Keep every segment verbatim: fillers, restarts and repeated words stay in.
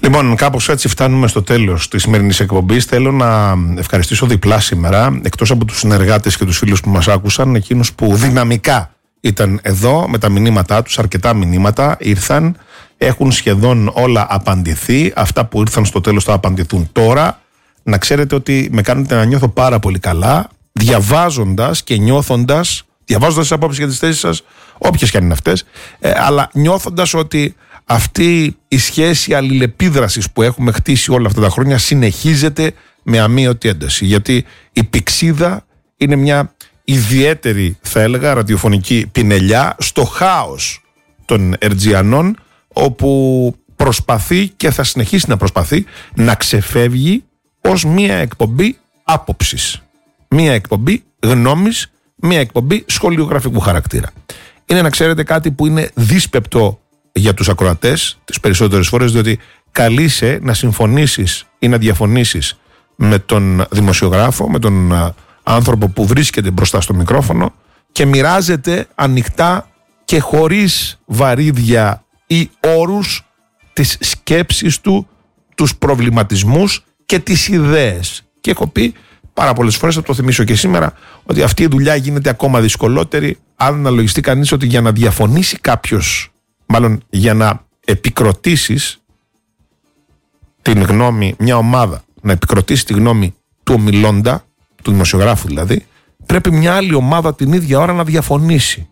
Λοιπόν, κάπως έτσι φτάνουμε στο τέλος της σημερινής εκπομπής. Θέλω να ευχαριστήσω διπλά σήμερα, εκτός από τους συνεργάτες και τους φίλους που μας άκουσαν, εκείνους που δυναμικά ήταν εδώ με τα μηνύματά τους, αρκετά μηνύματα ήρθαν, έχουν σχεδόν όλα απαντηθεί. Αυτά που ήρθαν στο τέλος θα απαντηθούν τώρα. Να ξέρετε ότι με κάνετε να νιώθω πάρα πολύ καλά, διαβάζοντας και νιώθοντας, διαβάζοντας τις απόψεις για τις θέσεις σας, όποιες και αν είναι αυτές, ε, αλλά νιώθοντας ότι αυτή η σχέση αλληλεπίδρασης που έχουμε χτίσει όλα αυτά τα χρόνια συνεχίζεται με αμείωτη ένταση. Γιατί η Πηξίδα είναι μια ιδιαίτερη, θα έλεγα, ραδιοφωνική πινελιά στο χάος των Ερτζιανών, όπου προσπαθεί και θα συνεχίσει να προσπαθεί να ξεφεύγει ως μια εκπομπή άποψης, μια εκπομπή γνώμης, μια εκπομπή σχολιογραφικού χαρακτήρα. Είναι, να ξέρετε, κάτι που είναι δύσπεπτο για τους ακροατές τις περισσότερες φορές, διότι καλείσαι να συμφωνήσεις ή να διαφωνήσεις με τον δημοσιογράφο, με τον άνθρωπο που βρίσκεται μπροστά στο μικρόφωνο και μοιράζεται ανοιχτά και χωρίς βαρύδια ή όρους τις σκέψεις του, τους προβληματισμούς και τις ιδέες. Και έχω πει πάρα πολλές φορές, θα το θυμίσω και σήμερα, ότι αυτή η δουλειά γίνεται ακόμα δυσκολότερη αν αναλογιστεί κανείς ότι για να διαφωνήσει κάποιος, μάλλον για να επικροτήσεις την γνώμη, μια ομάδα να επικροτήσει τη γνώμη του ομιλώντα, του δημοσιογράφου δηλαδή, πρέπει μια άλλη ομάδα την ίδια ώρα να διαφωνήσει.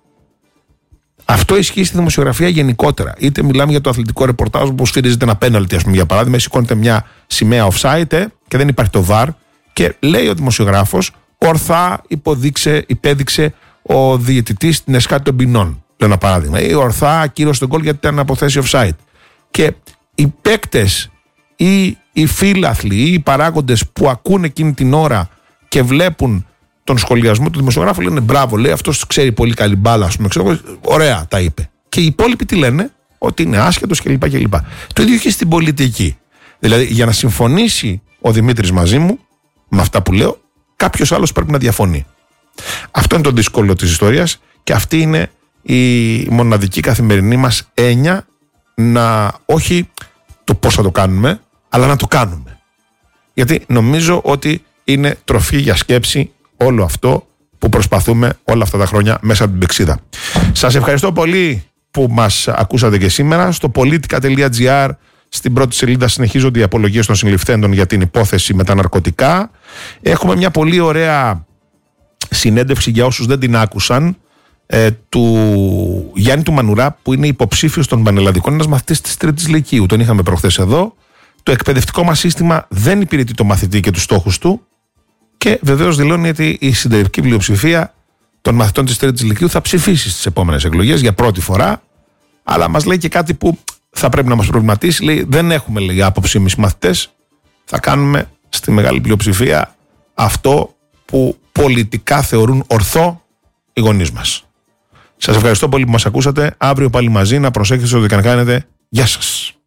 Αυτό ισχύει στη δημοσιογραφία γενικότερα. Είτε μιλάμε για το αθλητικό ρεπορτάζ που σφυρίζεται ένα πέναλτι, ας πούμε, για παράδειγμα, σηκώνεται μια σημαία offside ε, και δεν υπάρχει το βαρ και λέει ο δημοσιογράφος, ορθά υποδείξε, υπέδειξε ο διαιτητής την εσχάτη των ποινών. Λέω ένα παράδειγμα. Ή ορθά ακύρωσε τον γκολ γιατί ήταν από θέση offside. Και οι παίκτες ή οι φίλαθλοι ή οι παράγοντες που ακούν εκείνη την ώρα και βλέπουν τον σχολιασμό του δημοσιογράφου λένε μπράβο, λέει, αυτός ξέρει πολύ καλή μπάλα, ας πούμε, ξέρω, ωραία τα είπε. Και οι υπόλοιποι τι λένε, ότι είναι άσχετος κλπ. κλπ. Το ίδιο και στην πολιτική. Δηλαδή, για να συμφωνήσει ο Δημήτρης μαζί μου, με αυτά που λέω, κάποιος άλλος πρέπει να διαφωνεί. Αυτό είναι το δύσκολο της ιστορίας και αυτή είναι η μοναδική καθημερινή μας έννοια, να όχι το πώς θα το κάνουμε, αλλά να το κάνουμε. Γιατί νομίζω ότι είναι τροφή για σκέψη όλο αυτό που προσπαθούμε όλα αυτά τα χρόνια μέσα από την Πηξίδα. Σας ευχαριστώ πολύ που μας ακούσατε και σήμερα. Στο politica τελεία gr στην πρώτη σελίδα συνεχίζονται οι απολογίες των συλληφθέντων για την υπόθεση με τα ναρκωτικά. Έχουμε μια πολύ ωραία συνέντευξη για όσους δεν την άκουσαν, ε, του Γιάννη του Μανουρά, που είναι υποψήφιος των πανελλαδικών, ένας μαθητής της τρίτης λυκείου. Τον είχαμε προχθές εδώ. Το εκπαιδευτικό μας σύστημα δεν υπηρετεί το μαθητή και τους στόχους του και βεβαίως δηλώνει ότι η συντριπτική πλειοψηφία των μαθητών της τρίτης λυκείου θα ψηφίσει στις επόμενες εκλογές για πρώτη φορά, αλλά μας λέει και κάτι που θα πρέπει να μας προβληματίσει. Λέει, δεν έχουμε, λέει, άποψη εμείς μαθητές, θα κάνουμε στη μεγάλη πλειοψηφία αυτό που πολιτικά θεωρούν ορθό οι γονείς μας. Σας ευχαριστώ πολύ που μας ακούσατε. Αύριο πάλι μαζί, να προσέχετε ό,τι και να κάνετε. Γεια σας.